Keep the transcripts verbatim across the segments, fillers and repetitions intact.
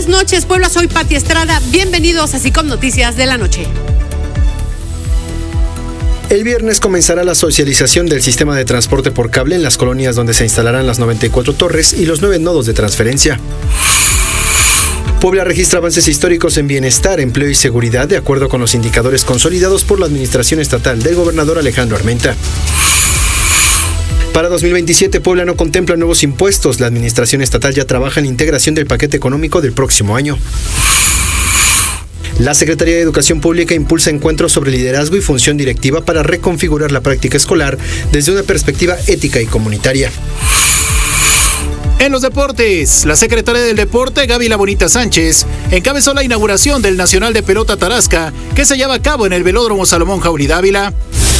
Buenas noches, Puebla, soy Pati Estrada. Bienvenidos a SICOM Noticias de la Noche. El viernes comenzará la socialización del sistema de transporte por cable en las colonias donde se instalarán las noventa y cuatro torres y los nueve nodos de transferencia. Puebla registra avances históricos en bienestar, empleo y seguridad de acuerdo con los indicadores consolidados por la administración estatal del gobernador Alejandro Armenta. Para dos mil veintisiete, Puebla no contempla nuevos impuestos. La administración estatal ya trabaja en integración del paquete económico del próximo año. La Secretaría de Educación Pública impulsa encuentros sobre liderazgo y función directiva para reconfigurar la práctica escolar desde una perspectiva ética y comunitaria. En los deportes, la secretaria del Deporte, Gaby La Bonita Sánchez, encabezó la inauguración del Nacional de Pelota Tarasca, que se lleva a cabo en el Velódromo Salomón Jauregui Dávila.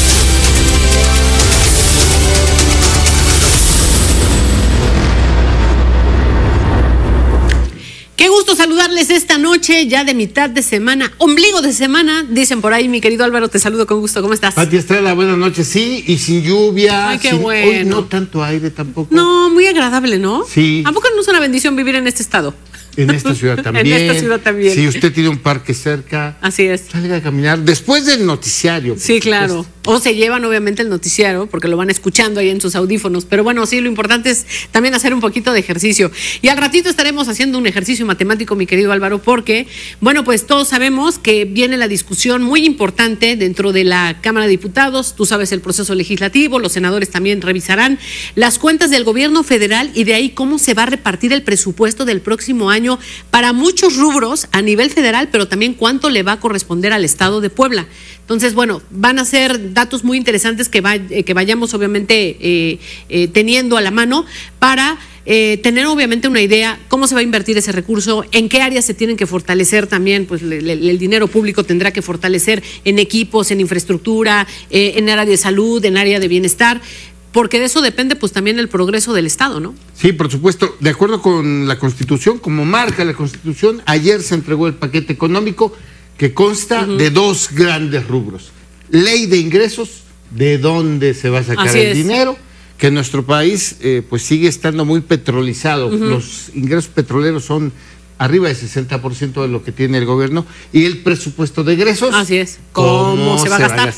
Qué gusto saludarles esta noche, ya de mitad de semana, ombligo de semana, dicen por ahí. Mi querido Álvaro, te saludo con gusto. ¿Cómo estás? Pati Estrada, buenas noches. Sí, y sin lluvia. Ay, qué sin, bueno. Hoy no tanto aire tampoco. No, muy agradable, ¿no? Sí. ¿A poco no es una bendición vivir en este estado? En esta ciudad también. En esta ciudad también. Si usted tiene un parque cerca. Así es. Salga a caminar después del noticiario. Sí, claro. O se llevan obviamente el noticiario porque lo van escuchando ahí en sus audífonos. Pero bueno, sí, lo importante es también hacer un poquito de ejercicio. Y al ratito estaremos haciendo un ejercicio matemático, mi querido Álvaro, porque, bueno, pues todos sabemos que viene la discusión muy importante dentro de la Cámara de Diputados. Tú sabes el proceso legislativo, los senadores también revisarán las cuentas del gobierno federal y de ahí cómo se va a repartir el presupuesto del próximo año para muchos rubros a nivel federal, pero también cuánto le va a corresponder al estado de Puebla. Entonces, bueno, van a ser datos muy interesantes que, va, eh, que vayamos obviamente eh, eh, teniendo a la mano para eh, tener obviamente una idea cómo se va a invertir ese recurso, en qué áreas se tienen que fortalecer también, pues le, le, el dinero público tendrá que fortalecer en equipos, en infraestructura, eh, en área de salud, en área de bienestar, porque de eso depende pues también el progreso del Estado, ¿no? Sí, por supuesto. De acuerdo con la Constitución, como marca la Constitución, ayer se entregó el paquete económico que consta uh-huh. de dos grandes rubros. Ley de ingresos, de dónde se va a sacar Así el es. dinero, que en nuestro país eh, pues sigue estando muy petrolizado. Uh-huh. Los ingresos petroleros son arriba del sesenta por ciento de lo que tiene el gobierno, y el presupuesto de egresos. Así es. ¿Cómo, ¿Cómo se va a gastar?